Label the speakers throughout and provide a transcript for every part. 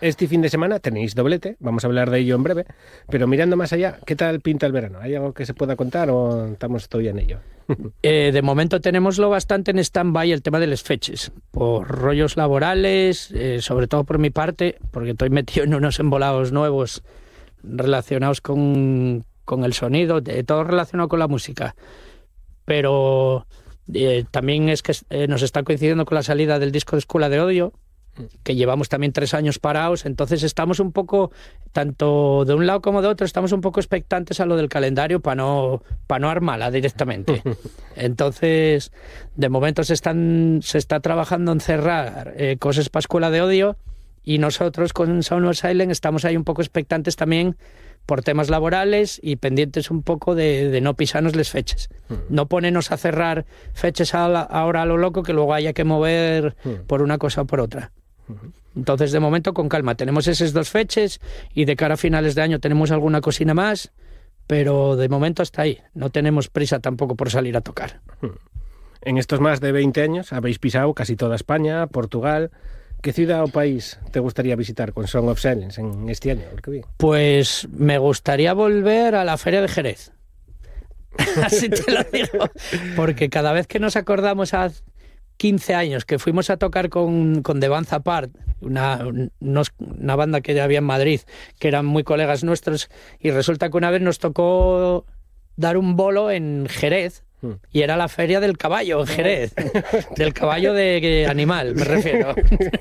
Speaker 1: Este fin de semana tenéis doblete, vamos a hablar de ello en breve, pero mirando más allá, ¿qué tal pinta el verano? ¿Hay algo que se pueda contar o estamos todavía en ello?
Speaker 2: De momento tenemoslo bastante en stand-by el tema de las fechas, por rollos laborales, sobre todo por mi parte, porque estoy metido en unos embolados nuevos relacionados con el sonido, todo relacionado con la música. Pero también es que nos está coincidiendo con la salida del disco de Escuela de Odio, que llevamos también 3 años parados, entonces estamos un poco, tanto de un lado como de otro, estamos un poco expectantes a lo del calendario para no armarla directamente. Entonces, de momento se está trabajando en cerrar cosas para Escuela de Odio, y nosotros con Sound of Silence estamos ahí un poco expectantes también por temas laborales y pendientes un poco de no pisarnos las fechas. No ponernos a cerrar fechas ahora a lo loco, que luego haya que mover por una cosa o por otra. Entonces, de momento, con calma. Tenemos esas 2 fechas y de cara a finales de año tenemos alguna cosina más, pero de momento hasta ahí. No tenemos prisa tampoco por salir a tocar.
Speaker 1: En estos más de 20 años habéis pisado casi toda España, Portugal. ¿Qué ciudad o país te gustaría visitar con Sound of Silence en este año?
Speaker 2: Pues me gustaría volver a la Feria de Jerez. Así te lo digo. Porque cada vez que nos acordamos a 15 años que fuimos a tocar con The Band Apart, una banda que había en Madrid, que eran muy colegas nuestros, y resulta que una vez nos tocó dar un bolo en Jerez, y era la feria del caballo en Jerez, del caballo de animal, me refiero.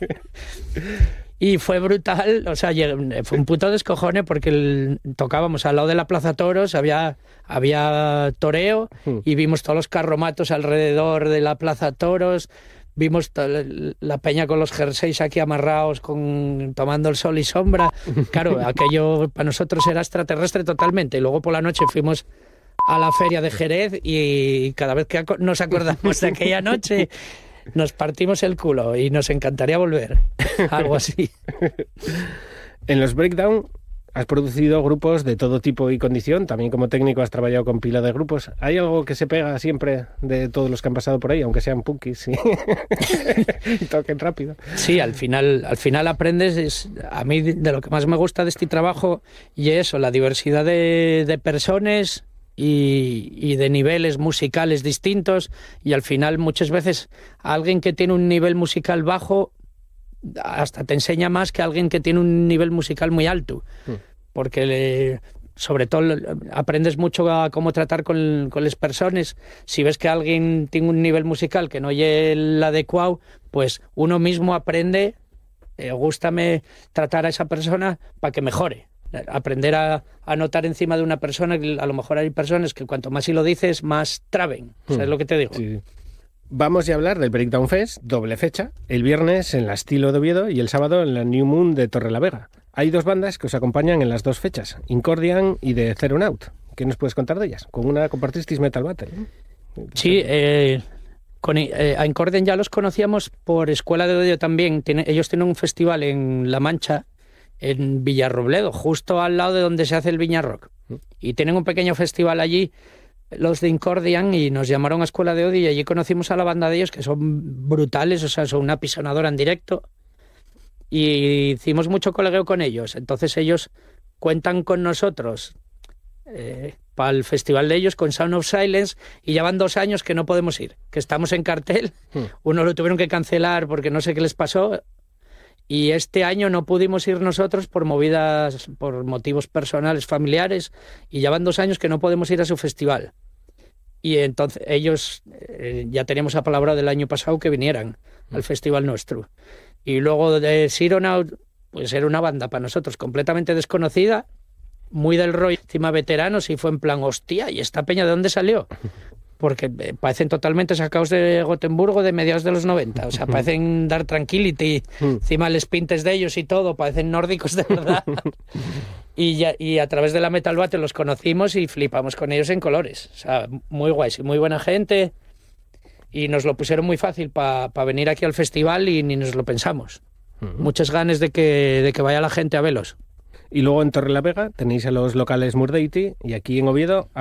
Speaker 2: Y fue brutal, o sea, fue un puto descojone, porque tocábamos al lado de la Plaza Toros, había toreo, y vimos todos los carromatos alrededor de la Plaza Toros, vimos la peña con los jerseys aquí amarrados, tomando el sol y sombra. Claro, aquello para nosotros era extraterrestre totalmente. Y luego por la noche fuimos a la feria de Jerez, y cada vez que nos acordamos de aquella noche nos partimos el culo y nos encantaría volver. Algo así.
Speaker 1: En los Breakdown has producido grupos de todo tipo y condición, también como técnico has trabajado con pila de grupos. ¿Hay algo que se pega siempre de todos los que han pasado por ahí, aunque sean punkis y toquen rápido?
Speaker 2: Sí, al final aprendes. A mí de lo que más me gusta de este trabajo y eso, la diversidad de personas y de niveles musicales distintos, y al final muchas veces alguien que tiene un nivel musical bajo hasta te enseña más que alguien que tiene un nivel musical muy alto, porque sobre todo aprendes mucho a cómo tratar con las personas. Si ves que alguien tiene un nivel musical que no es el adecuado, pues uno mismo aprende, gústame tratar a esa persona para que mejore. Aprender a notar encima de una persona, que a lo mejor hay personas que cuanto más si lo dices, más traben. ¿Sabes lo que te digo?
Speaker 1: Sí. Vamos a hablar del Breakdown Fest, doble fecha, el viernes en la Estilo de Oviedo y el sábado en la New Moon de Torrelavega. Hay 2 bandas que os acompañan en las 2 fechas, Incordian y The Zero Naut. ¿Qué nos puedes contar de ellas? Con una compartisteis Metal Battle, ¿no?
Speaker 2: Sí, a Incordian ya los conocíamos por Escuela de Odio también. Ellos tienen un festival en La Mancha, en Villarrobledo, justo al lado de donde se hace el Viña Rock. Y tienen un pequeño festival allí, los de Incordian, y nos llamaron a Escuela de Odio, y allí conocimos a la banda de ellos, que son brutales, o sea, son una pisonadora en directo, y hicimos mucho colegueo con ellos. Entonces ellos cuentan con nosotros para el festival de ellos, con Sound of Silence, y ya van 2 años que no podemos ir, que estamos en cartel. Uno lo tuvieron que cancelar porque no sé qué les pasó, y este año no pudimos ir nosotros por motivos personales, familiares, y ya van 2 años que no podemos ir a su festival. Y entonces ellos ya teníamos apalabrado del año pasado que vinieran al festival nuestro. Y luego de Zero Naut, pues era una banda para nosotros completamente desconocida, muy del rollo, encima veteranos, y fue en plan, hostia, ¿y esta peña de dónde salió? Porque parecen totalmente sacados de Gotemburgo de mediados de los 90, o sea, parecen Dark Tranquility, encima les pintes de ellos y todo, parecen nórdicos de verdad. Y a través de la Metal Battle los conocimos y flipamos con ellos en colores, o sea, muy guays y muy buena gente, y nos lo pusieron muy fácil para venir aquí al festival, y ni nos lo pensamos. Muchas ganas de que vaya la gente a verlos.
Speaker 1: Y luego en Torrelavega tenéis a los locales Murdeity, y aquí en Oviedo